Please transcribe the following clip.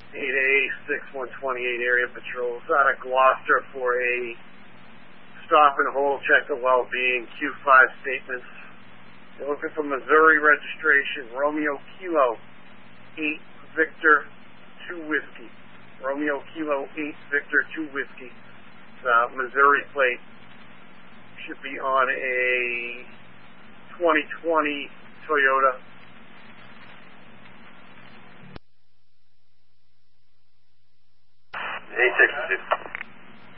8A6128 area patrols out of Gloucester for a stop and hold, check the well-being, Q5 statements. They're looking for Missouri registration, Romeo Kilo 8 Victor 2 Whiskey. Romeo Kilo 8 Victor 2 Whiskey. Missouri plate. Should be on a 2020 Toyota